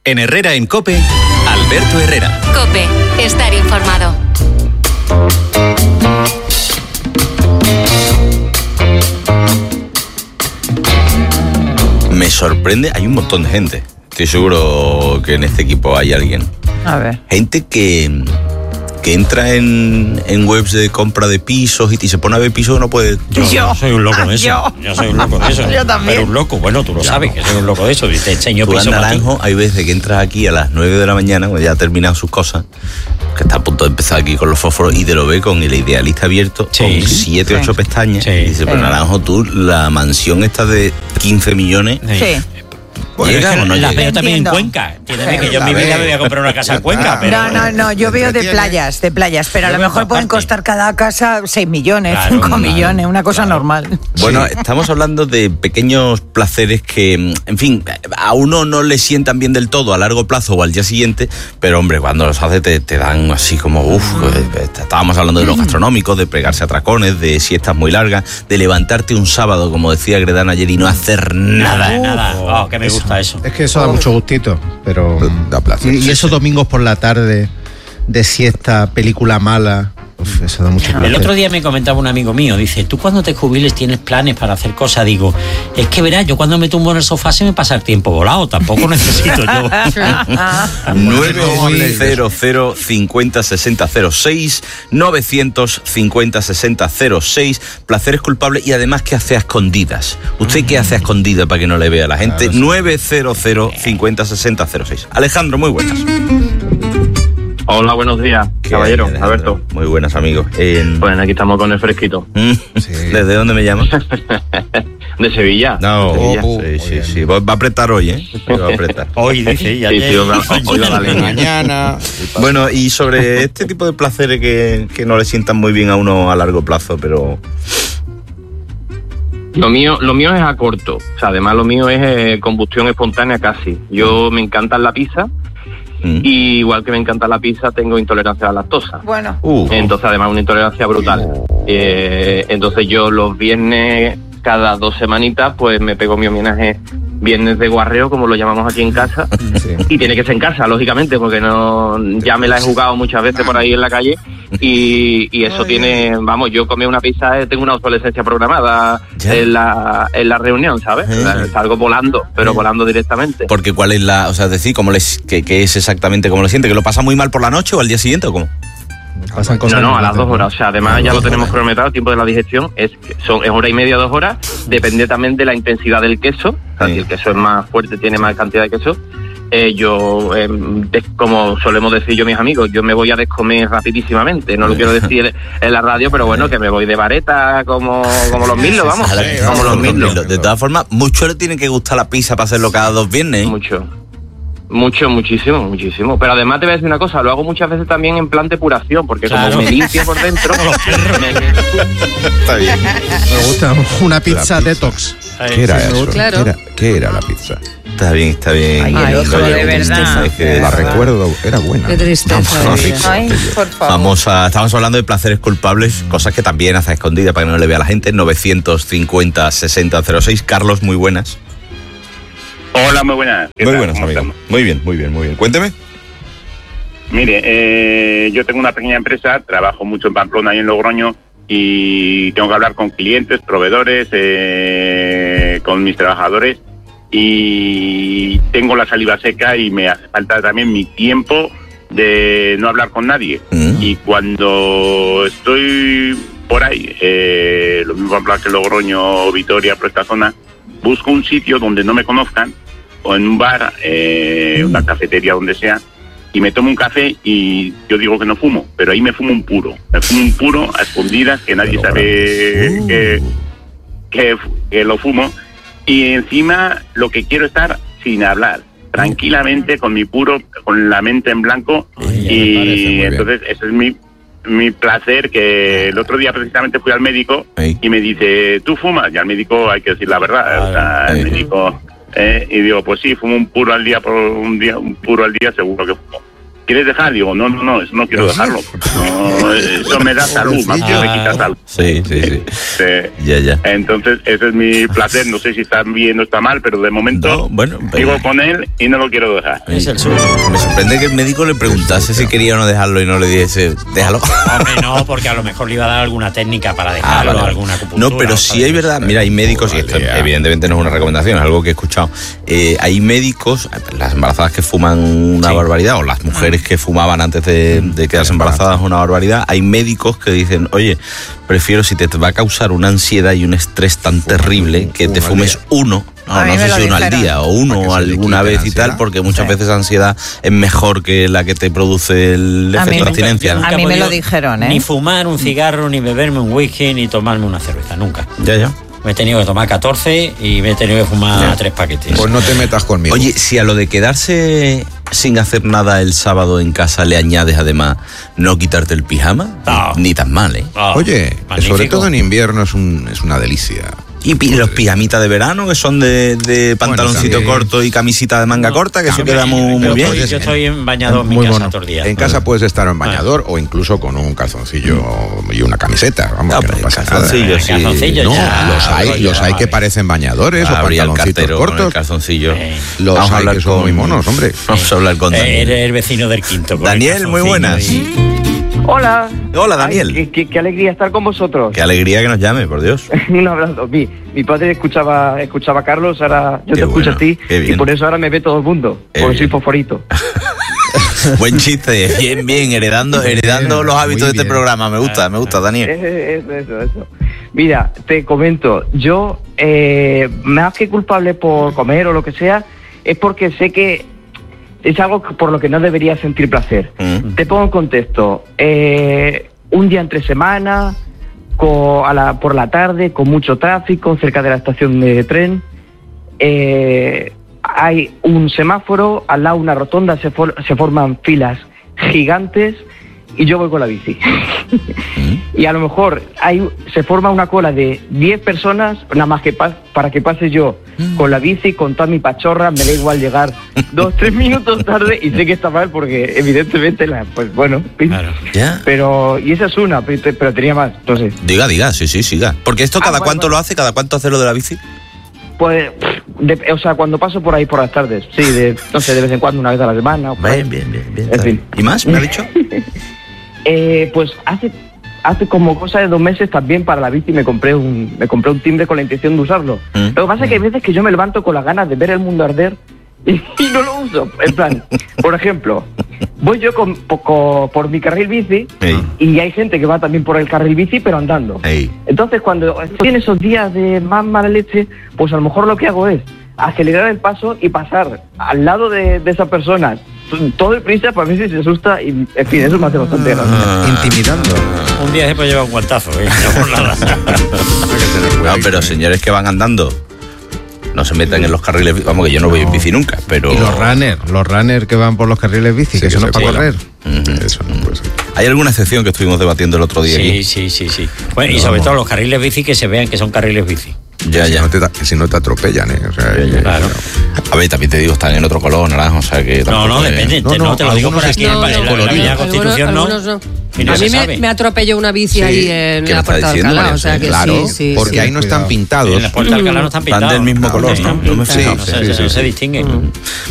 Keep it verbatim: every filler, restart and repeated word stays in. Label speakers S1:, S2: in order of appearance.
S1: En Herrera en COPE, Alberto Herrera.
S2: COPE, estar informado.
S3: Me sorprende, hay un montón de gente. Estoy seguro que en este equipo hay alguien.
S4: A ver.
S3: Gente que, que entra en, en webs de compra de pisos y, y se pone a ver pisos que no puede...
S5: Yo, yo soy un loco de eso.
S4: Yo,
S5: yo soy un loco de eso.
S4: Yo también.
S5: Pero un loco, bueno, tú lo sabes, que soy un loco de eso. Y te enseño
S3: Tú,
S5: pisos.
S3: Naranjo, hay veces que entras aquí a las nueve de la mañana, cuando ya ha terminado sus cosas, que está a punto de empezar aquí con los fósforos, y te lo ve con el Idealista abierto,
S5: Sí.
S3: con siete, ocho
S4: Sí.
S3: pestañas.
S5: Sí.
S3: Y dice, pero
S4: Sí.
S3: Naranjo, tú, la mansión esta de quince millones...
S4: Sí.
S5: Bueno,
S3: ¿Llega
S5: es que
S3: o no
S5: las
S3: llega?
S5: veo también en
S4: Entiendo.
S5: Cuenca. Entiéndeme
S4: Sí.
S5: que yo en mi vida me voy a comprar una casa en Cuenca, pero...
S4: No, no, no, yo veo de
S6: Entretiene.
S4: playas, de playas, pero a
S5: Yo
S4: lo
S5: veo
S4: mejor
S5: por
S4: pueden
S5: parte.
S4: costar cada casa seis millones,
S5: Claro,
S4: cinco
S5: claro,
S4: millones, una cosa
S5: claro.
S4: normal.
S3: Bueno, estamos hablando de pequeños placeres que, en fin, a uno no le sientan bien del todo a largo plazo o al día siguiente, pero hombre, cuando los hace te, te dan así como, uff, estábamos hablando de los gastronómicos, de pegarse a tracones, de siestas muy largas, de levantarte un sábado, como decía Gredán ayer, y no hacer nada.
S5: Nada, nada. Oh, que me gusta eso.
S6: Es que eso da mucho gustito, pero...
S7: Da placer.
S6: Y, y esos domingos por la tarde, de siesta, película mala, uf, eso da mucho placer.
S5: El otro día me comentaba un amigo mío, dice, tú cuando te jubiles tienes planes para hacer cosas. Digo, es que verás, yo cuando me tumbo en el sofá se me pasa el tiempo volado, tampoco necesito yo.
S3: nueve cero cero cincuenta sesenta cero seis novecientos cincuenta sesenta cero seis. Placeres culpables y además ¿qué hace a escondidas? ¿Usted qué hace a escondidas para que no le vea la gente?
S6: Claro, sí.
S3: nueve cero cero cincuenta sesenta cero seis. Alejandro, muy buenas.
S8: Hola, buenos días,
S3: ¿Qué
S8: caballero,
S3: hay, Alejandro?
S8: Alberto.
S3: Muy buenos amigos. En-
S8: Bueno, aquí estamos con el fresquito.
S3: ¿Desde dónde me llamas?
S8: De Sevilla.
S3: No,
S8: de Sevilla.
S6: Oh,
S3: sí, sí, sí. Va va a apretar hoy, ¿eh? Va a apretar.
S5: Hoy dice, ya
S8: Sí,
S5: te-
S8: sí, hoy va- hoy va la línea.
S7: Mañana.
S3: Bueno, y sobre este tipo de placeres que, que no le sientan muy bien a uno a largo plazo, pero...
S8: Lo mío, lo mío es a corto. O sea, además lo mío es eh, combustión espontánea casi. Yo me encanta la pizza
S3: Mm.
S8: y igual que me encanta la pizza tengo intolerancia a la lactosa.
S4: Bueno,
S3: Uh,
S8: Entonces además una intolerancia brutal. Eh, entonces yo los viernes, cada dos semanitas, pues me pego mi homenaje viernes de guarreo, como lo llamamos aquí en casa.
S6: Sí.
S8: Y tiene que ser en casa, lógicamente, porque no ya me la he jugado muchas veces por ahí en la calle y, y eso tiene, vamos, yo comí una pizza, eh, tengo una obsolescencia programada
S3: Ya.
S8: en la, en la reunión, ¿sabes?
S3: Eh.
S8: La- Salgo volando, pero
S3: Eh.
S8: volando directamente.
S3: porque cuál es la... O sea, decir, ¿cómo les, que, que es exactamente cómo lo siente? ¿Que lo pasa muy mal por la noche o al día siguiente o cómo?
S6: Pasan cosas
S8: No, no,
S6: muy
S8: a las dos
S6: rápido.
S8: horas. O sea, además
S3: A las
S8: ya lo
S3: dos
S8: tenemos
S3: horas.
S8: cronometrado, el tiempo de la digestión es, son, es hora y media, dos horas. Depende también de la intensidad del queso. O sea,
S3: Sí.
S8: si el queso es más fuerte, tiene más cantidad de queso. Eh, yo, eh, des- como solemos decir yo mis amigos, yo me voy a descomer rapidísimamente. No lo quiero decir en la radio, pero bueno, que me voy de vareta como, como los milos, vamos.
S3: A la-
S8: como los milos.
S3: De todas formas, mucho le tiene que gustar la pizza para hacerlo cada dos viernes, ¿eh?
S8: Mucho. Mucho, muchísimo, muchísimo. Pero además te voy a decir una cosa, lo hago muchas veces también en plan depuración, porque
S5: Claro.
S8: como me limpio por dentro, me-
S3: Está bien.
S6: Me gusta una pizza
S7: pizza.
S6: detox.
S7: ¿Qué era
S6: Sí,
S7: eso?
S4: claro.
S7: ¿Qué, era, qué era la pizza?
S3: Está bien, está bien.
S4: Ay,
S3: Oye,
S4: hijo, de verdad.
S3: es que-
S7: La recuerdo, era buena.
S9: Qué tristeza.
S3: Vamos,
S9: de vida.
S4: ay, por favor.
S3: Vamos a, estamos hablando de placeres culpables, cosas que también hace a escondida para que no le vea la gente. novecientos cincuenta sesenta cero seis. Carlos, muy buenas.
S10: Hola, muy buenas. ¿Qué
S3: Muy
S10: tal?
S3: buenas,
S10: ¿Cómo
S3: amigo.
S10: estamos?
S3: Muy bien, muy bien, muy bien. Cuénteme.
S10: Mire, eh, yo tengo una pequeña empresa, trabajo mucho en Pamplona y en Logroño y tengo que hablar con clientes, proveedores, eh, con mis trabajadores y tengo la saliva seca y me hace falta también mi tiempo de no hablar con nadie.
S3: Mm.
S10: Y cuando estoy por ahí, eh, lo mismo Pamplona que Logroño, Vitoria, por esta zona, busco un sitio donde no me conozcan o en un bar, eh, una cafetería, donde sea, y me tomo un café y yo digo que no fumo, pero ahí me fumo un puro. Me fumo un puro a escondidas, que nadie
S7: Pero
S10: sabe
S7: Uh.
S10: que, que, que lo fumo. Y encima lo que quiero es estar sin hablar, tranquilamente, con mi puro, con la mente en blanco.
S7: Ay, me parece muy
S10: Y
S7: bien.
S10: entonces ese es mi, mi placer, que el otro día precisamente fui al médico
S3: Ey.
S10: y me dice, ¿tú fumas? Y al médico hay que decir la verdad. O sea, el
S3: Ey.
S10: médico... Eh, y digo, pues sí, fumo un puro al día, por un día, un puro al día seguro que fumo. ¿Quieres dejar? Digo, no, no, no, eso no quiero dejarlo. No, no, eso me da salud, más que me quita salud.
S3: Sí, sí, sí.
S10: Sí.
S3: Ya, ya.
S10: Entonces, ese es mi placer. No sé si está bien o está mal, pero de momento
S3: No, bueno,
S10: sigo con él y no lo quiero dejar.
S5: Es el suyo.
S3: Me sorprende que el médico le preguntase si quería o no dejarlo y no le dijese, déjalo.
S5: Hombre, no, porque a lo mejor le iba a dar alguna técnica para dejarlo,
S3: Ah, vale.
S5: alguna acupuntura.
S3: No, pero
S5: o
S3: sí
S5: algo
S3: hay
S5: de
S3: verdad,
S5: eso.
S3: mira, hay médicos, y esto
S7: Vale, ya.
S3: evidentemente no es una recomendación, es algo que he escuchado. Eh, hay médicos, las embarazadas que fuman una
S5: Sí.
S3: barbaridad, o las mujeres que fumaban antes de, de quedarse embarazadas una barbaridad, hay médicos que dicen, oye, prefiero si te va a causar una ansiedad y un estrés tan terrible que te
S7: uno al
S3: fumes
S7: día.
S3: uno. No,
S4: A mí
S3: no
S4: me
S3: sé
S4: lo
S3: si uno al
S4: dijeron.
S3: día o
S7: Para que
S3: uno
S7: se le
S3: alguna
S7: quite
S3: vez
S7: la
S3: y tal,
S7: ansiedad.
S3: porque muchas
S4: Sí.
S3: veces la ansiedad es mejor que la que te produce el
S4: A mí
S3: efecto de
S4: me-
S3: abstinencia.
S4: a
S3: ¿no?
S4: mí
S5: Nunca he
S4: me lo
S5: podido
S4: dijeron, ¿eh?
S5: Ni fumar un cigarro, ni beberme un whisky, ni tomarme una cerveza, nunca.
S3: Ya, ya.
S5: Me he tenido que tomar catorce y me he tenido que fumar
S3: Ya.
S5: tres paquetes.
S7: Pues no te metas conmigo.
S3: Oye, si a lo de quedarse sin hacer nada el sábado en casa le añades además no quitarte el pijama,
S5: No.
S3: ni tan mal, ¿eh?
S5: Ah,
S7: Oye,
S5: magnífico.
S7: sobre todo en invierno es, un, es una delicia.
S3: Y pi- los pijamitas de verano que son de, de pantaloncito
S7: también.
S3: corto y camisita de manga
S5: No,
S3: corta, que eso
S5: también,
S3: queda muy, muy
S5: pero
S3: bien.
S5: estoy- Yo estoy en bañado en mi
S6: Muy
S5: casa
S6: bueno.
S5: todos los días.
S7: En casa puedes estar en bañador o incluso con un calzoncillo y una camiseta. Vamos,
S3: No,
S7: que no
S3: pero
S7: pasa nada.
S3: calzoncillo, sí.
S5: Calzoncillo,
S7: No,
S5: ya,
S7: los hay,
S5: rollo,
S7: los hay
S5: vale.
S7: que parecen bañadores o
S3: Abría el
S7: pantaloncitos
S3: cartero con el
S7: cortos.
S3: calzoncillo.
S5: Eh.
S7: Los
S3: Vamos a
S7: hay
S3: hablar
S7: que son
S3: con-
S7: muy monos, hombre.
S3: Vamos a hablar con
S5: Eh,
S3: Daniel.
S5: Eres el vecino del quinto. con el
S3: Daniel, muy
S5: calzoncillo
S3: buenas.
S5: y-
S8: Hola.
S3: Hola, Daniel.
S8: Ay, qué, qué- qué alegría estar con vosotros.
S3: Qué alegría que nos llame, por Dios.
S8: Un abrazo. Mi, mi padre escuchaba escuchaba a Carlos, ahora yo
S3: Qué
S8: te escucho
S3: bueno,
S8: a ti
S3: qué bien.
S8: y por eso ahora me ve todo el mundo,
S3: Qué
S8: porque
S3: bien.
S8: soy fosforito.
S3: Buen chiste, bien, bien, heredando,
S6: Muy
S3: heredando
S6: bien,
S3: los hábitos
S6: muy
S3: de este
S6: bien.
S3: programa. Me gusta, me gusta, Daniel.
S8: Eh, Eso, eso, eso. Mira, te comento, yo eh, más que culpable por comer o lo que sea, es porque sé que es algo que- por lo que no debería sentir placer.
S3: Mm.
S8: Te pongo en contexto. Eh, un día entre semana, co- a la- por la tarde, con mucho tráfico, cerca de la estación de tren. Eh, hay un semáforo, al lado una rotonda, se, for- se forman filas gigantes y yo voy con la bici. Y a lo mejor hay, se forma una cola de diez personas, nada más que pa- para que pase yo con la bici, con toda mi pachorra, me da igual llegar dos, tres minutos tarde y sé que está mal porque evidentemente, la, pues bueno,
S5: Claro.
S3: ¿Ya?
S8: pero, y esa es una, pero, pero tenía más, entonces,
S3: Diga, diga, sí, sí, siga. Porque esto
S8: Ah,
S3: cada
S8: vale,
S3: cuánto
S8: vale.
S3: lo hace, cada cuánto hace lo de la bici.
S8: pues, de- o sea, cuando paso por ahí por las tardes, sí, de, no sé, de vez en cuando, una vez a la semana. O por ahí.
S3: Bien, bien, bien, bien.
S8: En
S3: está
S8: fin.
S3: bien. ¿Y más? ¿Me ha dicho?
S8: Eh, pues hace hace como cosa de dos meses también para la bici me compré un me compré un timbre con la intención de usarlo.
S3: Mm.
S8: Lo que pasa es que hay veces que yo me levanto con las ganas de ver el mundo arder y, y no lo uso. En plan, por ejemplo, voy yo con, po- por mi carril bici
S3: Ey,
S8: y hay gente que va también por el carril bici pero andando.
S3: ey.
S8: Entonces cuando estoy en esos días de más mala leche, pues a lo mejor lo que hago es acelerar el paso y pasar al lado de, de esa persona todo el prisa para ver si se asusta y en fin, eso me hace bastante gracia.
S3: Ah.
S6: Intimidando.
S5: Un día después lleva un guantazo, ¿eh? No por nada.
S3: No, pero señores que van andando, no se metan en los carriles. Vamos, que yo no voy en bici nunca, pero.
S6: Y los runners, los runners que van por los carriles bici,
S7: Sí,
S6: que
S7: que
S6: eso no
S7: se
S6: es para
S7: cuelan.
S6: correr.
S3: Ujú.
S7: Eso no puede ser.
S3: Hay alguna excepción que estuvimos debatiendo el otro día
S5: Sí,
S3: aquí.
S5: sí, sí, sí. Bueno, y sobre todo los carriles bici que se vean que son carriles bici.
S3: Ya,
S7: Si
S3: ya.
S7: no te, que si no te atropellan, ¿eh? O sea, eh,
S5: Claro.
S3: A ver, también te digo, están en otro color, naranja, o sea que.
S5: No,
S3: tampoco
S5: no,
S3: es-
S5: depende.
S7: No,
S5: te-
S7: no,
S5: no, te lo digo por
S7: algunos
S5: aquí.
S7: están
S5: en la- en la- en la
S7: coloridos.
S5: Avenida
S9: Algunos,
S5: Constitución no.
S9: algunos no.
S5: Y no
S9: a
S5: se
S9: mí me,
S5: sabe.
S9: me atropelló una bici
S7: Sí.
S9: ahí en
S3: ¿Qué me
S9: la
S3: está
S9: Puerta de
S3: diciendo,
S9: Alcalá,
S3: María
S9: o sea que
S7: claro,
S9: sí, sí.
S7: porque
S9: sí.
S7: ahí no están
S6: Cuidado.
S7: pintados.
S5: En la Puerta de Alcalá no están
S3: Están
S5: pintados.
S3: del mismo
S7: Ah,
S3: color,
S7: sí,
S3: ¿no? No me he
S7: sí,
S3: fijado.
S5: No
S7: sí,
S5: se,
S7: sí,
S5: no
S7: sí,
S5: se
S7: sí.
S5: distinguen.